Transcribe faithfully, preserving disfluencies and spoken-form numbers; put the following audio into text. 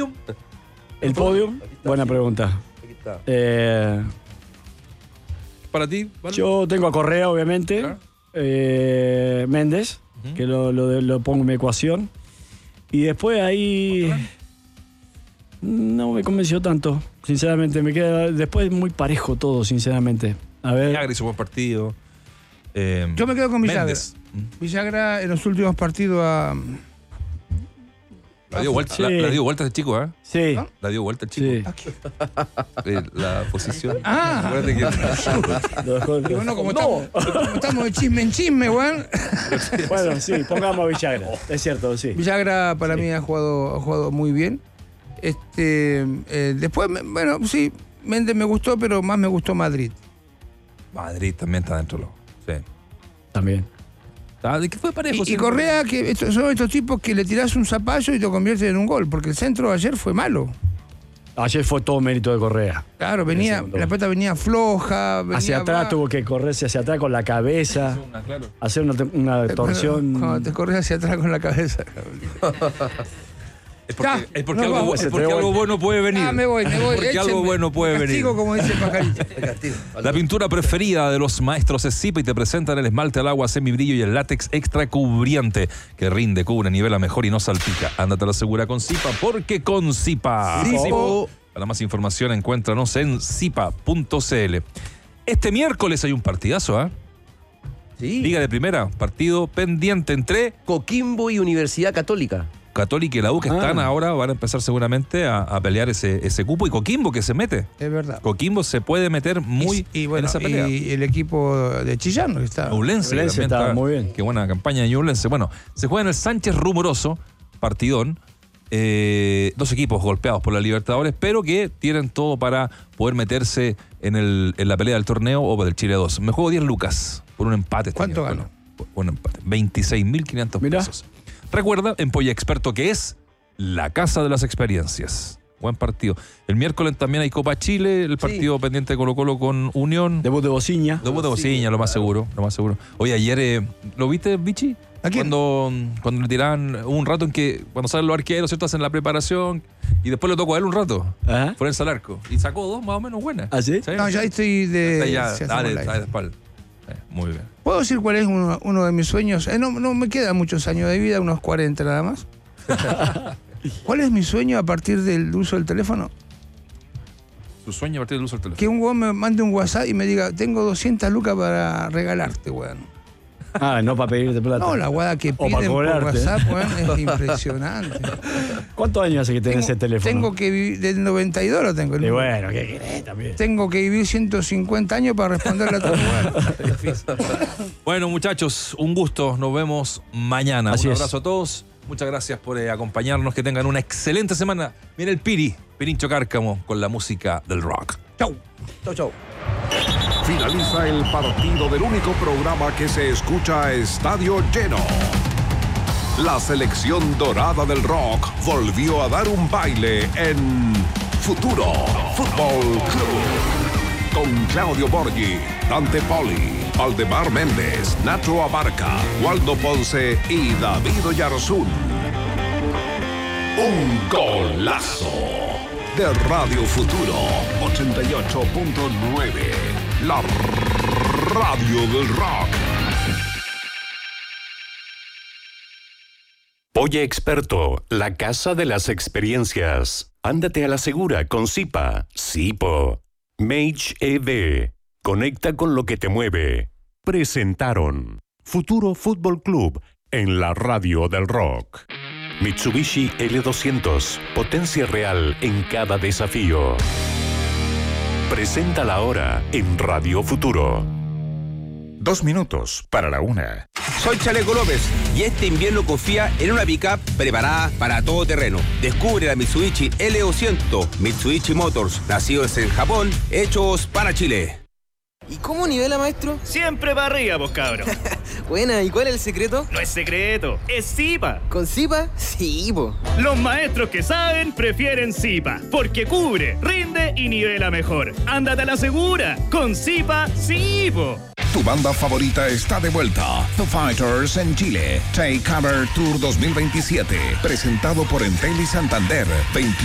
podium? El podium, buena pregunta. Aquí está. Eh, ¿Para ti? ¿Vale? yo tengo a Correa, obviamente. Claro. Eh, Méndez, uh-huh. que lo, lo, lo pongo en mi ecuación. Y después ahí... No me convenció tanto, sinceramente. Me queda después muy parejo todo, sinceramente. A ver. Villagra hizo buen partido. Eh, Yo me quedo con Villagra. Méndez. Villagra en los últimos partidos a... La dio vuelta, Sí. la, la dio vuelta el chico, ¿eh? Sí. ¿No? La dio vuelta el chico. Sí. Eh, la posición. Ah. Acuérdate que... Y bueno, como, estamos, como estamos de chisme en chisme, weón. Bueno, sí, pongamos a Villagra. Es cierto, sí. Villagra para Sí. mí ha jugado, ha jugado muy bien. Este, eh, después, bueno, sí, Méndez me gustó, pero más me gustó Madrid. Madrid también está dentro. Lo. Sí. También. Ah, ¿de qué fue parejo? Y, y Correa, que estos, son estos tipos que le tirás un zapallo y te conviertes en un gol, porque el centro de ayer fue malo. Ayer fue todo mérito de Correa. Claro, venía, segundo la gol. pelota venía floja. Venía Hacia atrás baja. tuvo que correrse hacia atrás con la cabeza, Una, claro. hacer una, una torsión. Cuando te corres hacia atrás con la cabeza. Es porque, Ya, es porque, no, algo, vamos, es se porque te algo vuelve. bueno puede venir. Ah, me voy, me voy. Porque algo échenme. bueno puede Me castigo, venir. como dice Pajarito. La pintura preferida de los maestros es Zipa y te presentan el esmalte al agua semibrillo y el látex extra cubriente que rinde, cubre, nivela mejor y no salpica. Ándate a la segura con Zipa, porque con Zipa. Zipo. Para más información encuéntranos en zipa punto c l. Este miércoles hay un partidazo, ¿ah? ¿eh? Sí. Liga de Primera, partido pendiente entre Coquimbo y Universidad Católica. Católica y la U, que Ah. están ahora, van a empezar seguramente a, a pelear ese, ese cupo. Y Coquimbo que se mete. Es verdad. Coquimbo se puede meter muy y, y bueno, en esa pelea. y el equipo de Chillán que está. Ñublense, que Ñublense también está muy bien. Qué buena campaña de Ñublense. Bueno, se juega en el Sánchez Rumoroso, partidón. Eh, dos equipos golpeados por la Libertadores, pero que tienen todo para poder meterse en, el, en la pelea del torneo o del Chile dos. Me juego diez lucas por un empate. este ¿Cuánto miércoles. ganó? Por un empate. veintiséis mil quinientos Mirá. pesos. Recuerda, en Polla Experto, que es la casa de las experiencias. Buen partido. El miércoles también hay Copa Chile, el partido pendiente de Colo Colo con Unión. Debut de Bociña. Debut de Bociña, lo más seguro, lo más seguro. Oye, ayer, eh, ¿lo viste, Vichy? ¿A quién? Cuando, cuando le tiraban, hubo un rato en que, cuando salen los arqueros, ¿cierto? Hacen la preparación y después le tocó a él un rato. Ajá. Ponerse al arco. Y sacó dos más o menos buenas. ¿Ah, sí? No, ya estoy de. Está ya, se dale, hacemos live. dale de espalda. Eh, muy bien. ¿Puedo decir cuál es uno, uno de mis sueños? Eh, no, no me quedan muchos años de vida, unos cuarenta nada más. ¿Cuál es mi sueño a partir del uso del teléfono? Su sueño a partir del uso del teléfono. Que un weón me mande un WhatsApp y me diga, tengo doscientas lucas para regalarte, weón. Ah, no para pedirte plata. No, la guada que O para piden por cobrarte. WhatsApp, weón, es impresionante. ¿Cuántos años hace que tenés Tengo, ese teléfono? tengo que vivir, del noventa y dos lo tengo. Y bueno, ¿qué querés también? Tengo que vivir ciento cincuenta años para responderle a todo lugar. Bueno, muchachos, un gusto. Nos vemos mañana. Así un es. abrazo a todos. Muchas gracias por eh, acompañarnos. Que tengan una excelente semana. Mira el Piri, Pirincho Cárcamo, con la música del rock. Chau. Chau, chau. Finaliza el partido del único programa que se escucha a estadio lleno. La selección dorada del rock volvió a dar un baile en Futuro Fútbol Club. Con Claudio Borghi, Dante Poli, Valdemar Méndez, Nacho Abarca, Waldo Ponce y David Oyarzún. Un golazo de Radio Futuro ochenta y ocho punto nueve. La radio del rock. Polla Experto, la casa de las experiencias. Ándate a la segura con Zipa, Zipo. Mage E V, conecta con lo que te mueve. Presentaron Futuro Fútbol Club en la radio del rock. Mitsubishi L doscientos, potencia real en cada desafío. Presenta la hora en Radio Futuro. Dos minutos para la una. Soy Chaleco López y este invierno confía en una pick-up preparada para todo terreno. Descubre la Mitsubishi L doscientos, Mitsubishi Motors, nacidos en Japón, hechos para Chile. ¿Y cómo nivela, maestro? Siempre para arriba, pues, cabrón. Buena, ¿y cuál es el secreto? No es secreto, es Zipa. ¿Con Zipa? Sí, po. Los maestros que saben prefieren Zipa, porque cubre, rinde y nivela mejor. Ándate a la segura, con Zipa, sí, po. Tu banda favorita está de vuelta. The Fighters en Chile. Take Cover Tour dos mil veintisiete. Presentado por Entel y Santander.